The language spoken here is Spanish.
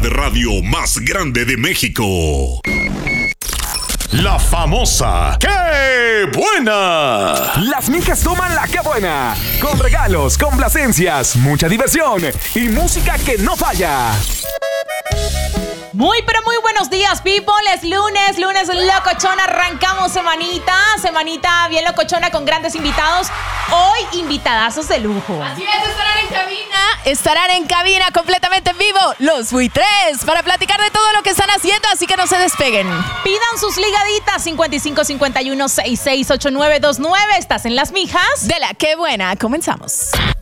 de radio más grande de México. La famosa ¡Qué buena! Las mijas toman la ¡Qué buena! Con regalos, complacencias, mucha diversión y música que no falla. Muy, pero muy buenos días, people. Es lunes locochona. Arrancamos semanita bien locochona con grandes invitados. Hoy, invitadazos de lujo. Así es, estarán en cabina completamente en vivo los buitres para platicar de todo lo que están haciendo, así que no se despeguen. Pidan sus ligaditas 5551-668929. ¿Estás en las mijas? De la Qué buena, comenzamos.